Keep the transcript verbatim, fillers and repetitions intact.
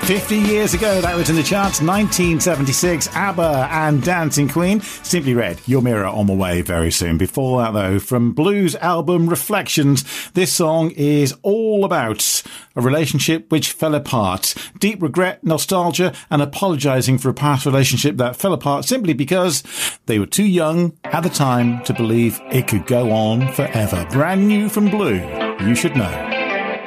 fifty years ago, that was in the charts, nineteen seventy-six, ABBA and Dancing Queen. Simply Red, Your Mirror on the way very soon. Before that, though, from Blues album Reflections, this song is all about a relationship which fell apart. Deep regret, nostalgia, and apologising for a past relationship that fell apart simply because they were too young at the time to believe it could go on forever. Brand new from Blue, You Should Know.